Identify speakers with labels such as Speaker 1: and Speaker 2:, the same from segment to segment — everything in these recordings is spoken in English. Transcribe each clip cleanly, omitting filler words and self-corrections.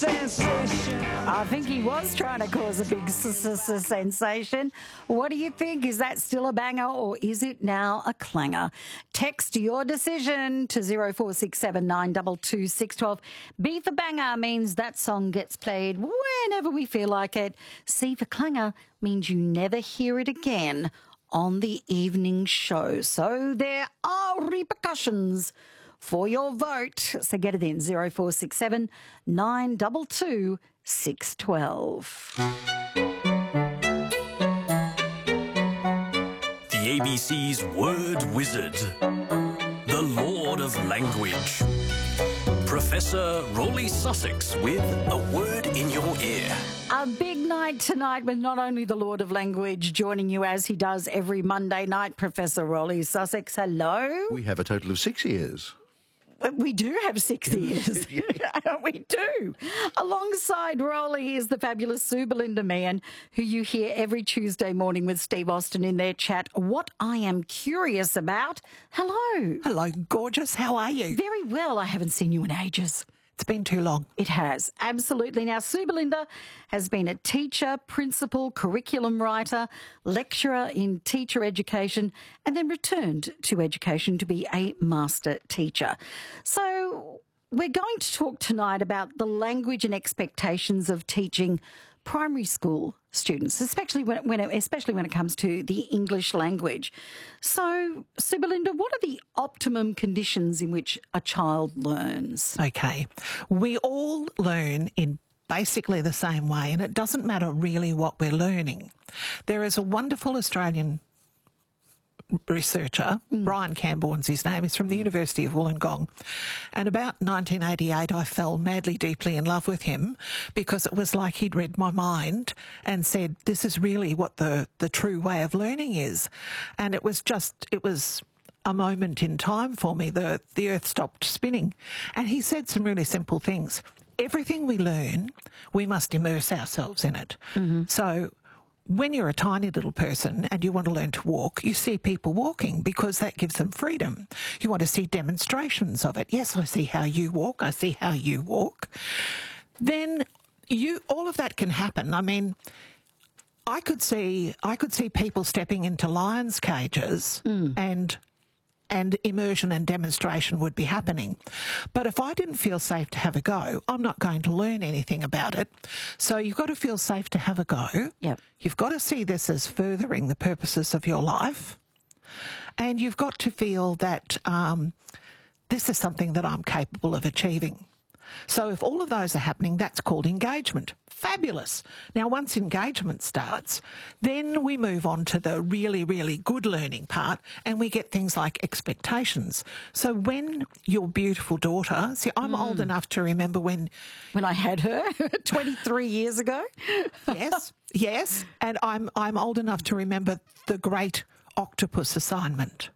Speaker 1: Sensation.
Speaker 2: I think he was trying to cause a big sensation. What do you think? Is that still a banger or is it now a clanger? Text your decision to 0467 922 612. B for banger means that song gets played whenever we feel like it. C for clanger means you never hear it again on the evening show. So there are repercussions for your vote. So get it in 0467 922 612.
Speaker 3: The ABC's Word Wizard, the Lord of Language, Professor Rolly Sussex with a word in your ear.
Speaker 2: A big night tonight with not only the Lord of Language joining you as he does every Monday night, Professor Rolly Sussex. Hello.
Speaker 4: We have a total of 6 ears.
Speaker 2: We do have 6 ears. We do. Alongside Rolly is the fabulous Sue Belinda Meehan, who you hear every Tuesday morning with Steve Austin in their chat. What I am curious about. Hello.
Speaker 5: Hello, gorgeous. How are you?
Speaker 2: Very well. I haven't seen you in ages.
Speaker 5: It's been too long.
Speaker 2: It has, absolutely. Now, Sue Belinda has been a teacher, principal, curriculum writer, lecturer in teacher education, and then returned to education to be a master teacher. So we're going to talk tonight about the language and expectations of teaching primary school students, especially when it comes to the English language. So, Sue Belinda, what are the optimum conditions in which a child learns?
Speaker 5: Okay. We all learn in basically the same way, and it doesn't matter really what we're learning. There is a wonderful Australian researcher, Brian Camborne's his name, he's from the University of Wollongong, and about 1988 I fell madly deeply in love with him because it was like he'd read my mind and said this is really what the true way of learning is. And it was a moment in time for me. The earth stopped spinning, and he said some really simple things. Everything we learn, we must immerse ourselves in it. So when you're a tiny little person and you want to learn to walk, you see people walking because that gives them freedom. You want to see demonstrations of it. Yes, I see how you walk. I see how you walk. Then all of that can happen. I mean, I could see people stepping into lions' cages and immersion and demonstration would be happening. But if I didn't feel safe to have a go, I'm not going to learn anything about it. So you've got to feel safe to have a go.
Speaker 2: Yep.
Speaker 5: You've got to see this as furthering the purposes of your life. And you've got to feel that this is something that I'm capable of achieving. So if all of those are happening, that's called engagement. Fabulous. Now, once engagement starts, then we move on to the really, really good learning part and we get things like expectations. So when your beautiful daughter, see, I'm old enough to remember when
Speaker 2: I had her 23 years ago.
Speaker 5: Yes, and I'm old enough to remember the great octopus assignment.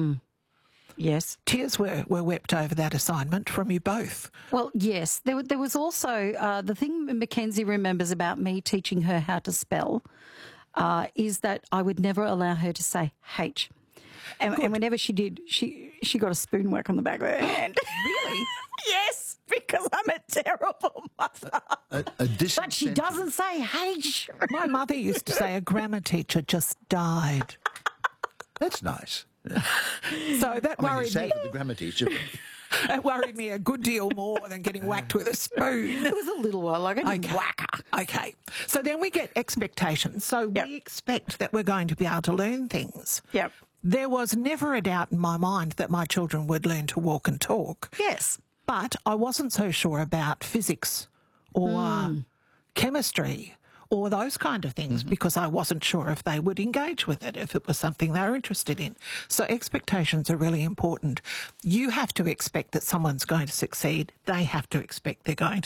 Speaker 2: Yes.
Speaker 5: Tears were wept over that assignment from you both.
Speaker 2: Well, yes. There was also the thing Mackenzie remembers about me teaching her how to spell is that I would never allow her to say H. And whenever she did, she got a spoon whack on the back of her hand.
Speaker 5: Really?
Speaker 2: Yes, because I'm a terrible mother. But she doesn't say H.
Speaker 5: My mother used to say a grammar teacher just died.
Speaker 4: That's nice.
Speaker 5: So that worried me.
Speaker 4: The grammar teacher.
Speaker 5: That worried me a good deal more than getting whacked with a spoon.
Speaker 2: It was a little while ago.
Speaker 5: Okay. So then we get expectations. So we expect that we're going to be able to learn things.
Speaker 2: Yep.
Speaker 5: There was never a doubt in my mind that my children would learn to walk and talk.
Speaker 2: Yes.
Speaker 5: But I wasn't so sure about physics or chemistry or those kind of things because I wasn't sure if they would engage with it, if it was something they were interested in. So expectations are really important. You have to expect that someone's going to succeed. They have to expect they're going